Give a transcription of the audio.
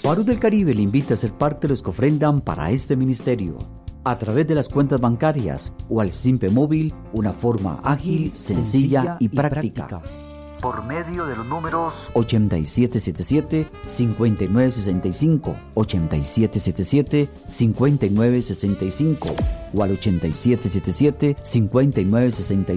Farú del Caribe le invita a ser parte de los que ofrendan para este ministerio a través de las cuentas bancarias o al Simpe Móvil, una forma ágil, sencilla y práctica. Por medio de los números 8777-5965, 8777-5965 o al 8777-5965.